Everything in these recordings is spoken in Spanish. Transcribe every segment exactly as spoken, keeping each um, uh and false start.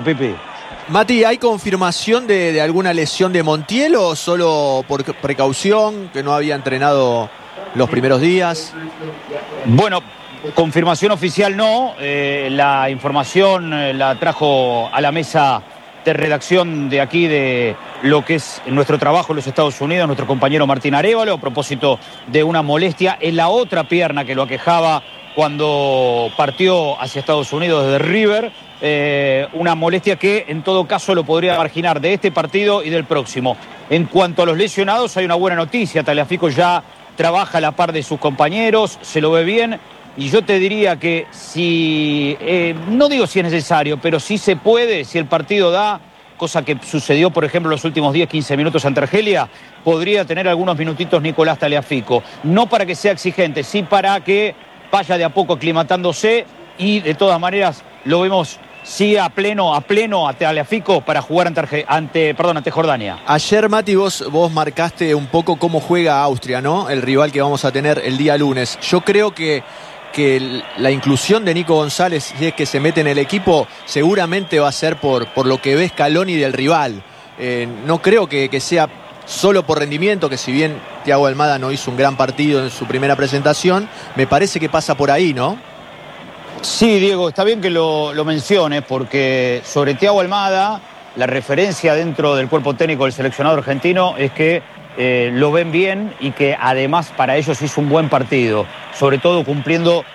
Pipi. Mati, ¿hay confirmación de, de alguna lesión de Montiel o solo por precaución, que no había entrenado los primeros días? Bueno, confirmación oficial no. Eh, la información eh, la trajo a la mesa de redacción de aquí de lo que es nuestro trabajo en los Estados Unidos, nuestro compañero Martín Arévalo, a propósito de una molestia en la otra pierna que lo aquejaba cuando partió hacia Estados Unidos desde River. Eh, una molestia que en todo caso lo podría marginar de este partido y del próximo. En cuanto a los lesionados, hay una buena noticia. Tagliafico ya trabaja a la par de sus compañeros, se lo ve bien, y yo te diría que si, eh, no digo si es necesario, pero si se puede, si el partido da, cosa que sucedió por ejemplo los últimos diez quince minutos ante Argelia, podría tener algunos minutitos Nicolás Tagliafico, no para que sea exigente, sí para que vaya de a poco aclimatándose, y de todas maneras lo vemos sí a pleno, a pleno a Tagliafico para jugar ante, ante, perdón, ante Jordania. Ayer, Mati, vos, vos marcaste un poco cómo juega Austria, ¿no? El rival que vamos a tener el día lunes. Yo creo que, que la inclusión de Nico González, si es que se mete en el equipo, seguramente va a ser por, por lo que ve Scaloni del rival. Eh, no creo que, que sea solo por rendimiento, que si bien Thiago Almada no hizo un gran partido en su primera presentación, me parece que pasa por ahí, ¿no? Sí, Diego, está bien que lo, lo menciones, porque sobre Thiago Almada, la referencia dentro del cuerpo técnico del seleccionado argentino es que eh, lo ven bien y que además para ellos hizo un buen partido, sobre todo cumpliendo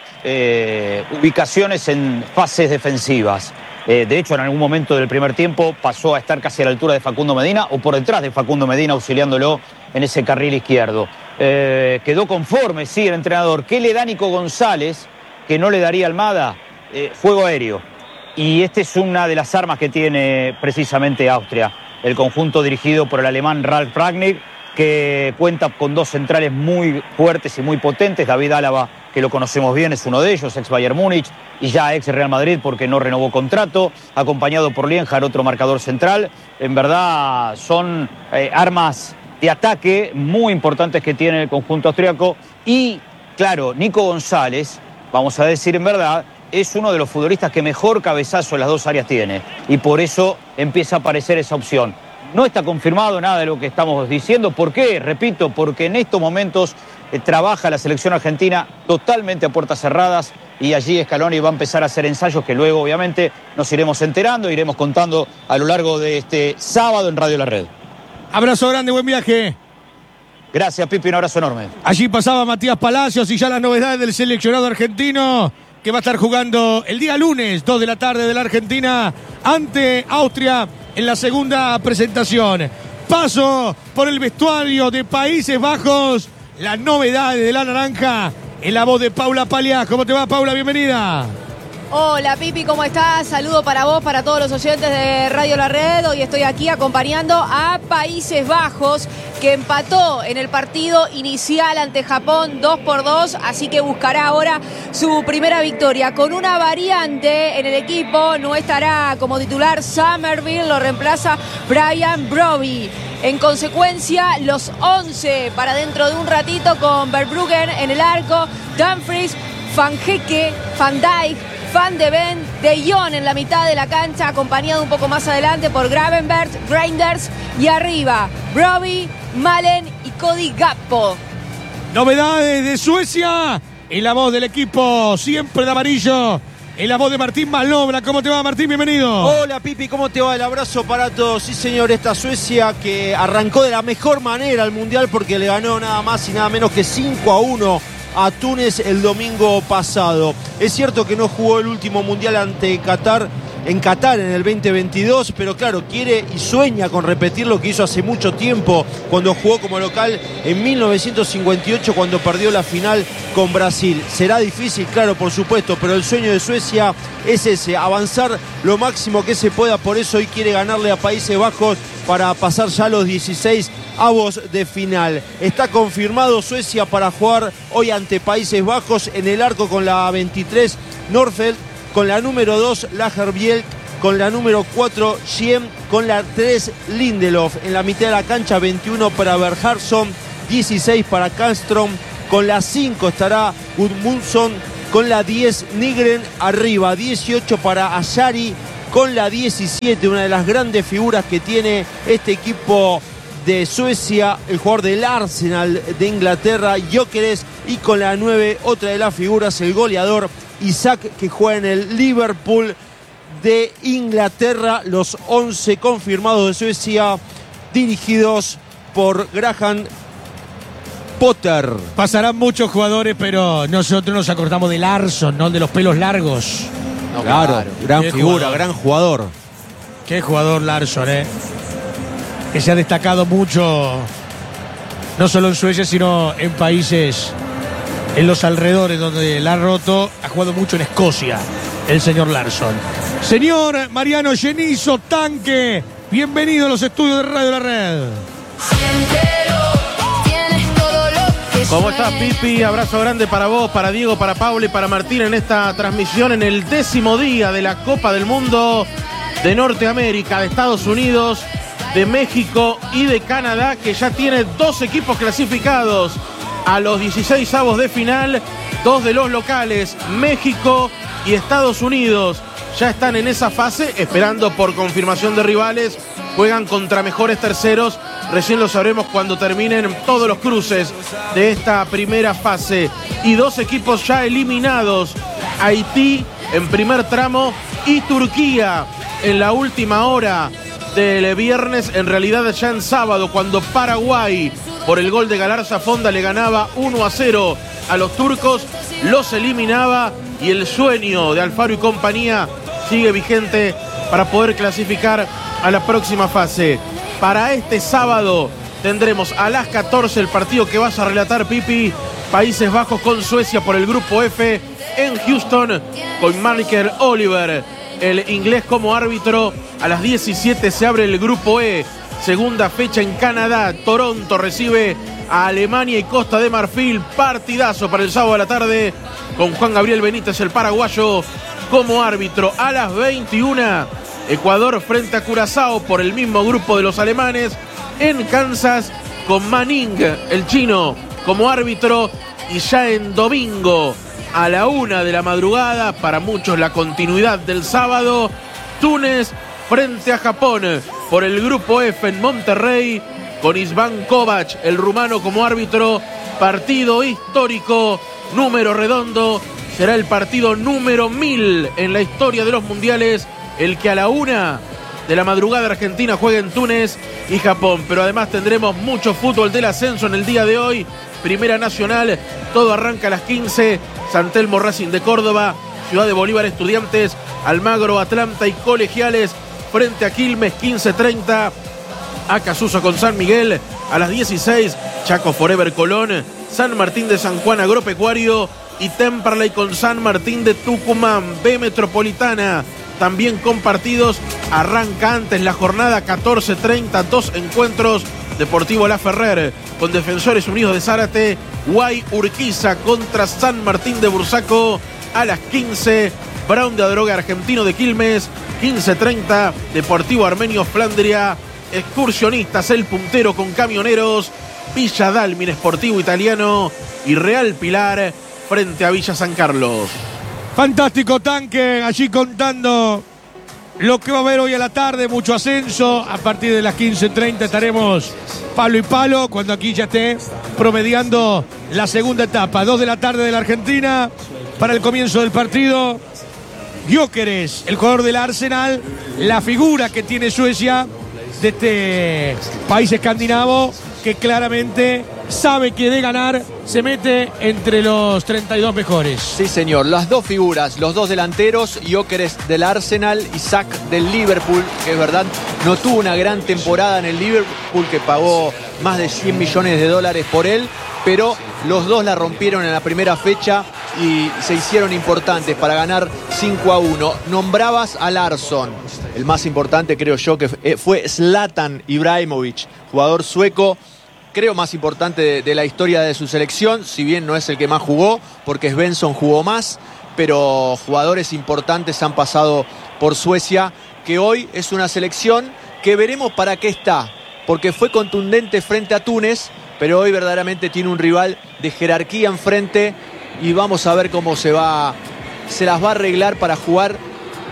eh, ubicaciones en fases defensivas. Eh, de hecho, en algún momento del primer tiempo pasó a estar casi a la altura de Facundo Medina o por detrás de Facundo Medina, auxiliándolo en ese carril izquierdo. Eh, quedó conforme, sí, el entrenador. ¿Qué le da Nico González que no le daría Almada? Eh, fuego aéreo. Y esta es una de las armas que tiene precisamente Austria. El conjunto dirigido por el alemán Ralf Rangnick, que cuenta con dos centrales muy fuertes y muy potentes. David Álava, que lo conocemos bien, es uno de ellos, ex Bayern Múnich y ya ex Real Madrid porque no renovó contrato, acompañado por Lienhard, otro marcador central. En verdad son eh, armas de ataque muy importantes que tiene el conjunto austriaco. Y claro, Nico González, vamos a decir en verdad, es uno de los futbolistas que mejor cabezazo en las dos áreas tiene, y por eso empieza a aparecer esa opción. No está confirmado nada de lo que estamos diciendo. ¿Por qué? Repito, porque en estos momentos eh, trabaja la selección argentina totalmente a puertas cerradas, y allí Scaloni va a empezar a hacer ensayos que luego obviamente nos iremos enterando, iremos contando a lo largo de este sábado en Radio La Red. Abrazo grande, buen viaje. Gracias, Pipi, un abrazo enorme. Allí pasaba Matías Palacios y ya las novedades del seleccionado argentino, que va a estar jugando el día lunes, dos de la tarde de la Argentina, ante Austria en la segunda presentación. Paso por el vestuario de Países Bajos, las novedades de la naranja, en la voz de Paula Palias. ¿Cómo te va, Paula? Bienvenida. Hola, Pipi, ¿cómo estás? Saludo para vos, para todos los oyentes de Radio La Red. Hoy estoy aquí acompañando a Países Bajos, que empató en el partido inicial ante Japón dos por dos, así que buscará ahora su primera victoria. Con una variante en el equipo, no estará como titular Somerville, lo reemplaza Brian Brobbey. En consecuencia, los once para dentro de un ratito, con Verbruggen en el arco, Dumfries, Van Hecke, Van Dijk, Van de Ven, De Jong en la mitad de la cancha, acompañado un poco más adelante por Gravenberch, Reinders, y arriba Brobbey, Malen y Cody Gakpo. Novedades de Suecia, en la voz del equipo siempre de amarillo, en la voz de Martín Malobra. ¿Cómo te va, Martín? Bienvenido. Hola, Pipi, ¿cómo te va? El abrazo para todos. Sí, señor, esta Suecia que arrancó de la mejor manera al Mundial, porque le ganó nada más y nada menos que cinco a uno a Túnez el domingo pasado. Es cierto que no jugó el último Mundial ante Qatar, en Qatar en el veinte veintidós, pero claro, quiere y sueña con repetir lo que hizo hace mucho tiempo cuando jugó como local en mil novecientos cincuenta y ocho, cuando perdió la final con Brasil. Será difícil, claro, por supuesto, pero el sueño de Suecia es ese, avanzar lo máximo que se pueda. Por eso hoy quiere ganarle a Países Bajos para pasar ya los dieciséis avos de final. Está confirmado Suecia para jugar hoy ante Países Bajos. En el arco con la veintitrés Norfeld, con la número dos Lagerbielk, con la número cuatro Schiem, con la tres Lindelof. En la mitad de la cancha veintiuno para Berhardsson, dieciséis para Kallström, con la cinco estará Gudmundsson, con la diez Nygren arriba, dieciocho para Asari, con la diecisiete, una de las grandes figuras que tiene este equipo de Suecia, el jugador del Arsenal de Inglaterra, Gyökeres, y con la nueve, otra de las figuras, el goleador Isaac, que juega en el Liverpool de Inglaterra. Los once confirmados de Suecia, dirigidos por Graham Potter. Pasarán muchos jugadores, pero nosotros nos acordamos de Larsson, ¿no? De los pelos largos. No, claro, claro, gran Qué figura, jugador. gran jugador. Qué jugador Larsson, ¿eh? Que se ha destacado mucho, no solo en Suecia, sino en países, en los alrededores donde la ha roto. Ha jugado mucho en Escocia, el señor Larsson. Señor Mariano Genizo, Tanque, bienvenido a los estudios de Radio La Red. ¿Cómo estás, Pipi? Abrazo grande para vos, para Diego, para Pablo y para Martín en esta transmisión en el décimo día de la Copa del Mundo de Norteamérica, de Estados Unidos, de México y de Canadá, que ya tiene dos equipos clasificados a los dieciséis avos de final. Dos de los locales, México y Estados Unidos, ya están en esa fase, esperando por confirmación de rivales. Juegan contra mejores terceros. Recién lo sabremos cuando terminen todos los cruces de esta primera fase. Y dos equipos ya eliminados. Haití en primer tramo y Turquía en la última hora del viernes. En realidad ya en sábado, cuando Paraguay, por el gol de Galarza Fonda, le ganaba uno a cero a los turcos, los eliminaba. Y el sueño de Alfaro y compañía sigue vigente para poder clasificar a la próxima fase. Para este sábado tendremos a las catorce el partido que vas a relatar, Pipi. Países Bajos con Suecia por el grupo F en Houston, con Michael Oliver, el inglés, como árbitro. A las diecisiete se abre el grupo E, segunda fecha en Canadá. Toronto recibe a Alemania y Costa de Marfil. Partidazo para el sábado a la tarde, con Juan Gabriel Benítez, el paraguayo, como árbitro. A las veintiuna, Ecuador frente a Curazao por el mismo grupo de los alemanes en Kansas, con Manning, el chino, como árbitro. Y ya en domingo a la una de la madrugada, para muchos la continuidad del sábado, Túnez frente a Japón por el grupo F en Monterrey, con Isván Kovac, el rumano, como árbitro. Partido histórico, número redondo. Será el partido número mil en la historia de los mundiales, el que a la una de la madrugada Argentina juega en Túnez y Japón. Pero además tendremos mucho fútbol del ascenso en el día de hoy. Primera Nacional, todo arranca a las quince. San Telmo, Racing de Córdoba, Ciudad de Bolívar, Estudiantes, Almagro, Atlanta y Colegiales frente a Quilmes. Quince treinta, Acasuso con San Miguel. A las dieciséis, Chaco Forever Colón, San Martín de San Juan Agropecuario y Temperley con San Martín de Tucumán. B Metropolitana también con partidos. Arranca antes la jornada, catorce treinta, dos encuentros. Deportivo La Ferrer con Defensores Unidos de Zárate, Guay Urquiza contra San Martín de Bursaco. A las quince, Brown de Adroga Argentino de Quilmes. Quince treinta, Deportivo Armenio Flandria, Excursionistas El Puntero con Camioneros, Villa Dálmine Sportivo Italiano y Real Pilar frente a Villa San Carlos. Fantástico, Tanque, allí contando lo que va a haber hoy a la tarde. Mucho ascenso. A partir de las quince treinta estaremos palo y palo, cuando aquí ya esté promediando la segunda etapa. Dos de la tarde de la Argentina para el comienzo del partido. Gyökeres, el jugador del Arsenal, la figura que tiene Suecia de este país escandinavo, que claramente sabe que de ganar se mete entre los treinta y dos mejores. Sí, señor. Las dos figuras, los dos delanteros, Gyökeres del Arsenal, Isaac del Liverpool, que es verdad, no tuvo una gran temporada en el Liverpool, que pagó más de cien millones de dólares por él, pero los dos la rompieron en la primera fecha y se hicieron importantes para ganar cinco a uno. Nombrabas a Larsson. El más importante, creo yo, que fue Zlatan Ibrahimovic, jugador sueco, creo más importante de, de la historia de su selección, si bien no es el que más jugó, porque Svensson jugó más, pero jugadores importantes han pasado por Suecia, que hoy es una selección que veremos para qué está, porque fue contundente frente a Túnez, pero hoy verdaderamente tiene un rival de jerarquía enfrente y vamos a ver cómo se va, se las va a arreglar para jugar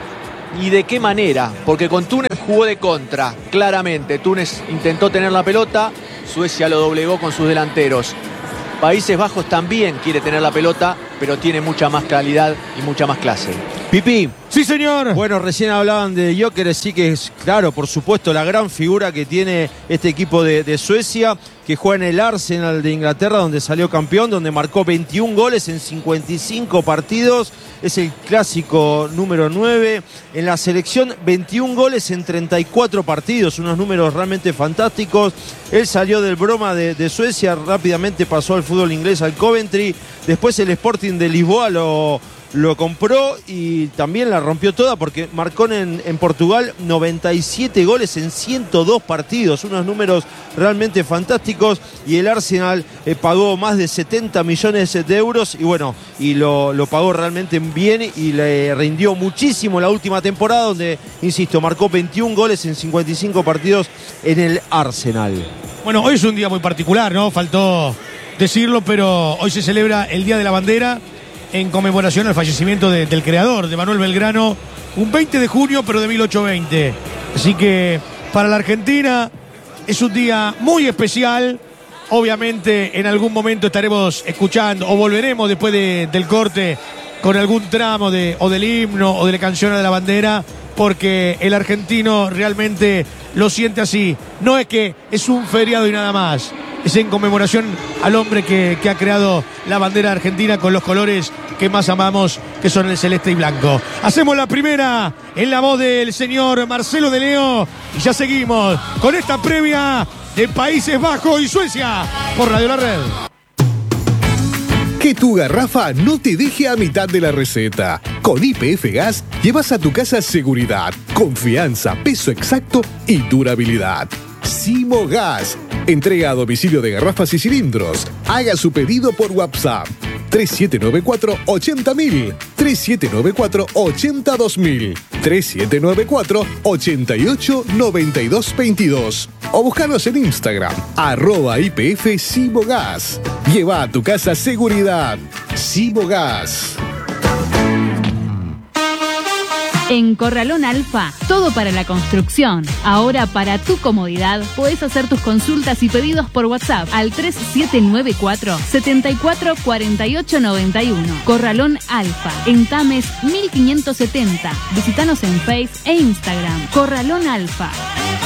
y de qué manera, porque con Túnez jugó de contra, claramente. Túnez intentó tener la pelota, Suecia lo doblegó con sus delanteros. Países Bajos también quiere tener la pelota, pero tiene mucha más calidad y mucha más clase. Pipi. Sí, señor. Bueno, recién hablaban de Gyökeres, sí que es, claro, por supuesto, la gran figura que tiene este equipo de, de Suecia, que juega en el Arsenal de Inglaterra, donde salió campeón, donde marcó veintiún goles en cincuenta y cinco partidos. Es el clásico número nueve. En la selección, veintiún goles en treinta y cuatro partidos, unos números realmente fantásticos. Él salió del Broma de, de Suecia, rápidamente pasó al fútbol inglés, al Coventry. Después el Sporting de Lisboa lo... lo compró y también la rompió toda porque marcó en, en Portugal noventa y siete goles en ciento dos partidos, unos números realmente fantásticos, y el Arsenal eh, pagó más de setenta millones de euros y bueno, y lo, lo pagó realmente bien y le rindió muchísimo la última temporada donde, insisto, marcó veintiún goles en cincuenta y cinco partidos en el Arsenal. Bueno, hoy es un día muy particular, ¿no? Faltó decirlo, pero hoy se celebra el Día de la Bandera en conmemoración al fallecimiento de, del creador, de Manuel Belgrano, un veinte de junio, pero de mil ochocientos veinte. Así que para la Argentina es un día muy especial. Obviamente en algún momento estaremos escuchando o volveremos después de, del corte con algún tramo de, o del himno o de la canción de la bandera, porque el argentino realmente lo siente así. No es que es un feriado y nada más. Es en conmemoración al hombre que, que ha creado la bandera argentina con los colores que más amamos, que son el celeste y blanco. Hacemos la primera en la voz del señor Marcelo de Leo y ya seguimos con esta previa de Países Bajos y Suecia por Radio La Red. Que tu garrafa no te deje a mitad de la receta. Con Y P F Gas llevas a tu casa seguridad, confianza, peso exacto y durabilidad. Simo Gas. Entrega a domicilio de garrafas y cilindros. Haga su pedido por WhatsApp. tres siete nueve cuatro, ochenta mil. tres siete nueve cuatro, ochenta dos mil. tres siete nueve cuatro, ochenta y ocho, noventa y dos veintidós. O buscarnos en Instagram, arroba I P F Simo Gas. Lleva a tu casa seguridad. Simo Gas. En Corralón Alfa, todo para la construcción. Ahora, para tu comodidad, podés hacer tus consultas y pedidos por WhatsApp al tres siete nueve cuatro, setenta y cuatro, cuarenta y ocho, noventa y uno. Corralón Alfa, en Tames mil quinientos setenta. Visítanos en Face e Instagram. Corralón Alfa.